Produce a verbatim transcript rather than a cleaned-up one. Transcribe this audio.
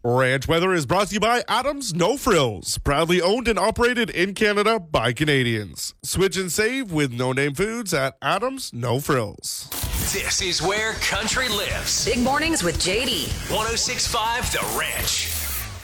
Ranch Weather is brought to you by Adams No Frills, proudly owned and operated in Canada by Canadians. Switch and save with No Name Foods at Adams No Frills. This is where country lives. Big mornings with J D. one oh six point five The Ranch.